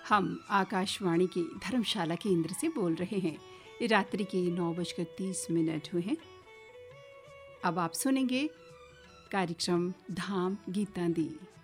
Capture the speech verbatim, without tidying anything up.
हम आकाशवाणी के धर्मशाला केंद्र से बोल रहे हैं। रात्रि के नौ बजकर तीस मिनट हुए हैं। अब आप सुनेंगे कार्यक्रम धाम गीतां दी।